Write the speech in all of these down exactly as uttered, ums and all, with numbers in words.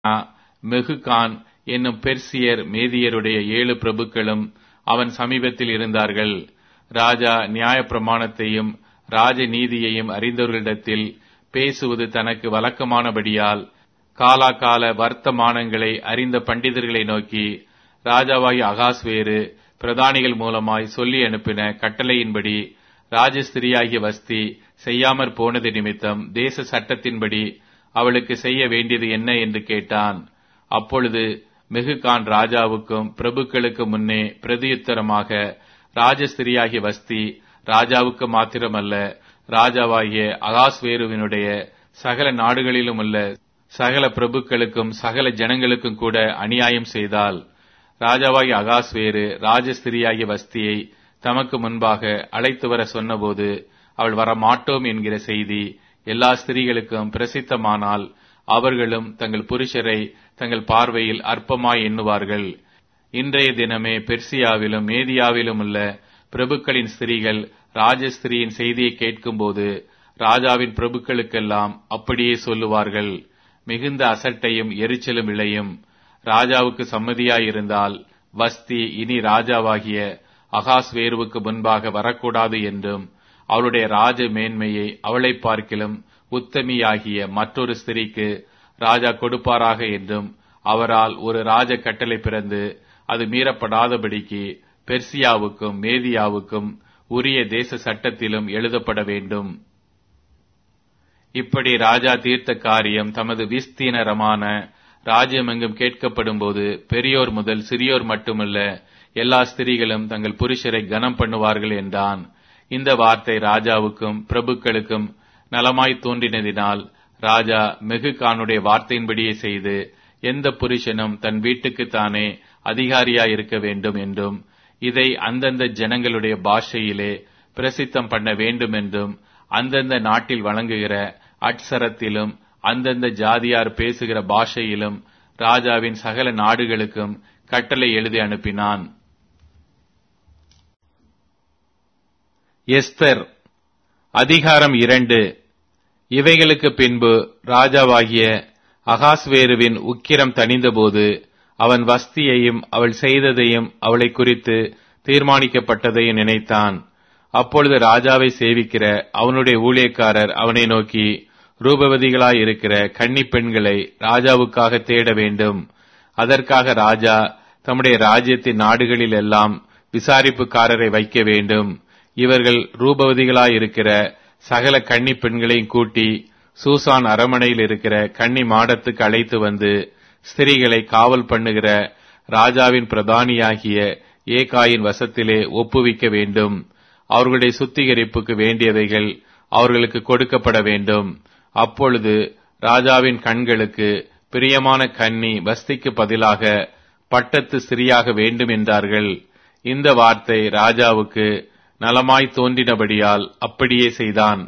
மெகுகான் என்னும் பெர்சியர் மேதியருடைய ஏழு பிரபுக்களும் அவன் சமீபத்தில் இருந்தார்கள். ராஜா நியாயப்பிரமாணத்தையும் ராஜ நீதியையும் அறிந்தவர்களிடத்தில் பேசுவது தனக்கு வழக்கமானபடியால் காலாகால வர்த்தமானங்களை அறிந்த பண்டிதர்களை நோக்கி, ராஜாவாகிய அகாஸ்வேரு பிரதானிகள் மூலமாய் சொல்லி அனுப்பின கட்டளையின்படி ராஜஸ்திரியாகிய வஸ்தி செய்யாமற் போனது நிமித்தம் தேச சட்டத்தின்படி அவளுக்கு செய்ய வேண்டியது என்ன என்று கேட்டான். அப்பொழுது மெகுகான் ராஜாவுக்கும் பிரபுக்களுக்கு முன்னே பிரதியுத்தரமாக, ராஜஸ்திரியாகிய வஸ்தி ராஜாவுக்கு மாத்திரமல்ல, ராஜாவாகிய அகாஸ்வேருவினுடைய சகல நாடுகளிலும் உள்ள சகல பிரபுக்களுக்கும் சகல ஜனங்களுக்கும் கூட அநியாயம் செய்தால், ராஜாவாகிய அகாஸ்வேரு ராஜஸ்திரியாகிய வஸ்தியை தமக்கு முன்பாக அழைத்து வர சொன்னபோது அவள் வரமாட்டோம் என்கிற செய்தி எல்லா ஸ்திரீகளுக்கும் பிரசித்தமானால், அவர்களும் தங்கள் புருஷரை தங்கள் பார்வையில் அற்பமாய் எண்ணுவார்கள். இன்றைய தினமே பெர்சியாவிலும் மேதியாவிலும் உள்ள பிரபுக்களின் ஸ்திரீகள் ராஜஸ்திரியின் செய்தியை கேட்கும்போது ராஜாவின் பிரபுக்களுக்கெல்லாம் அப்படியே சொல்லுவார்கள். மிகுந்த அசட்டையும் எரிச்சலும் விளையும். ராஜாவுக்கு சம்மதியாயிருந்தால் வஸ்தி இனி ராஜாவாகிய அகாஸ்வேருவுக்கு முன்பாக வரக்கூடாது என்றும், அவளுடைய ராஜ மேன்மையை அவளை பார்க்கிலும் உத்தமியாகிய மற்றொரு ஸ்திரீக்கு ராஜா கொடுப்பாராக என்றும் அவரால் ஒரு ராஜ கட்டளை பிறந்து அது மீறப்படாதபடிக்கு பெர்சியாவுக்கும் மேதியாவுக்கும் உரிய தேச சட்டத்திலும் எழுதப்பட வேண்டும். இப்படி ராஜா தீர்த்த காரியம் தமது விஸ்தீனரமான ராஜ்யமெங்கும் கேட்கப்படும் போது பெரியோர் முதல் சிறியோர் மட்டுமல்ல, எல்லா ஸ்திரீகளும் தங்கள் புருஷரை கனம் பண்ணுவார்கள் என்றான். இந்த வார்த்தை ராஜாவுக்கும் பிரபுக்களுக்கும் நலமாய் தோன்றினதினால் ராஜா மெகுகானுடைய வார்த்தையின்படியே செய்து, எந்த புருஷனும் தன் வீட்டுக்குத்தானே அதிகாரியாயிருக்க வேண்டும் என்றும், இதை அந்தந்த ஜனங்களுடைய பாஷையிலே பிரசித்தம் பண்ண வேண்டும் என்றும், அந்தந்த நாட்டில் வழங்குகிற அட்சரத்திலும் அந்தந்த ஜாதியார் பேசுகிற பாஷையிலும் ராஜாவின் சகல நாடுகளுக்கும் கட்டளை எழுதி அனுப்பினான். எஸ்தர் அதிகாரம் இரண்டு. இவைகளுக்கு பின்பு ராஜாவாகிய அகாஸ்வேருவின் உக்கிரம் தணிந்தபோது அவன் வஸ்தியையும் அவள் செய்ததையும் அவளை குறித்து தீர்மானிக்கப்பட்டதையும் நினைத்தான். அப்பொழுது ராஜாவை சேவிக்கிற அவனுடைய ஊழியக்காரர் அவனை நோக்கி, ரூபவதிகளாயிருக்கிற கன்னி பெண்களை ராஜாவுக்காக தேட வேண்டும். அதற்காக ராஜா தம்முடைய ராஜ்யத்தின் நாடுகளில் எல்லாம் விசாரிப்புக்காரரை வைக்க வேண்டும். இவர்கள் ரூபவதிகளாயிருக்கிற சகல கன்னி பெண்களையும் கூட்டி சூசான் அரமனையில் இருக்கிற கன்னி மாடத்துக்கு அழைத்து வந்து ஸ்திரீகளை காவல் பண்ணுகிற ராஜாவின் பிரதானியாகிய ஏகாயின் வசத்திலே ஒப்புவிக்க வேண்டும். அவர்களுடைய சுத்திகரிப்புக்கு வேண்டியவைகள் அவர்களுக்கு கொடுக்கப்பட வேண்டும். அப்பொழுது ராஜாவின் கண்களுக்கு பிரியமான கன்னி வஸ்திக்கு பதிலாக பட்டத்து ஸ்திரீயாக வேண்டும் என்றார்கள். இந்த வார்த்தை ராஜாவுக்கு நலமாய் தோன்றினபடியால் அப்படியே செய்தான்.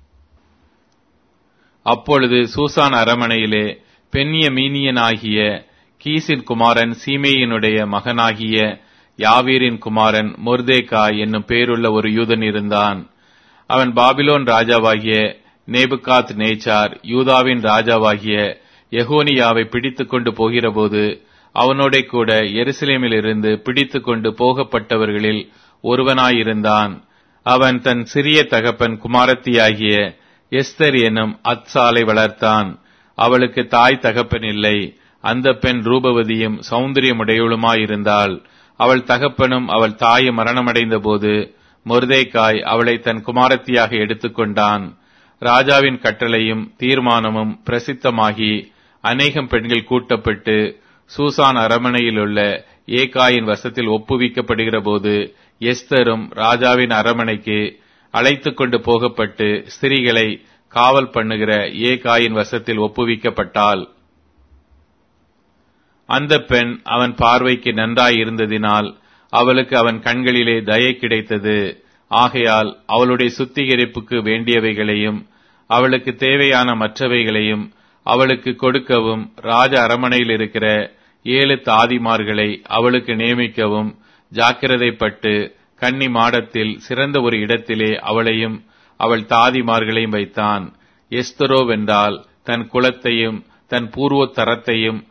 அப்பொழுது சூசான் அரமனையிலே பென்யமீனியனாகிய கீசின் குமாரன் சீமேயினுடைய மகனாகிய யாவீரின் குமாரன் மொர்தேகாய் என்னும் பேருள்ள ஒரு யூதன் இருந்தான். அவன் பாபிலோன் ராஜாவாகிய நேபுகாத் நேச்சார் யூதாவின் ராஜாவாகிய எகோனியாவை பிடித்துக் கொண்டு போகிறபோது அவனோட கூட எருசலேமிலிருந்து பிடித்துக் கொண்டு போகப்பட்டவர்களில் ஒருவனாயிருந்தான். அவன் தன் சிறிய தகப்பன் குமாரத்தியாகிய எஸ்தர் எனும் அத்சாலை வளர்த்தான். அவளுக்கு தாய் தகப்பன் இல்லை. அந்த பெண் ரூபவதியும் சௌந்தரியமுடையவளுமாயிருந்தாள். அவள் தகப்பனும் அவள் தாயும் மரணமடைந்த போது மொர்தேகாய் அவளை தன் குமாரத்தியாக எடுத்துக்கொண்டான். ராஜாவின் கட்டளையும் தீர்மானமும் பிரசித்தமாகி அநேகம் பெண்கள் கூட்டப்பட்டு சூசான் அரமனையிலுள்ள ஏகாயின் வசத்தில் ஒப்புவிக்கப்படுகிற போது எஸ்தரும் ராஜாவின் அரமனைக்கு அழைத்துக் கொண்டு போகப்பட்டு ஸ்திரீகளை காவல் பண்ணுகிற ஏகாயின் வசத்தில் ஒப்புவிக்கப்பட்டாள். அந்த பெண் அவன் பார்வைக்கு நன்றாயிருந்ததினால் அவளுக்கு அவன் கண்களிலே தயை கிடைத்தது. ஆகையால் அவளுடைய சுத்திகரிப்புக்கு வேண்டியவைகளையும் அவளுக்கு தேவையான மற்றவைகளையும் அவளுக்கு கொடுக்கவும் ராஜ அரமனையில் இருக்கிற ஏழு தாதிமார்களை அவளுக்கு நியமிக்கவும் ஜாக்கிரதைப்பட்டு கன்னி மாடத்தில் சிறந்த ஒரு இடத்திலே அவளையும் அவள் தாதிமார்களையும் வைத்தான். எஸ்தரோவென்றால் தன் குலத்தையும் தன் பூர்வோத்தரத்தையும்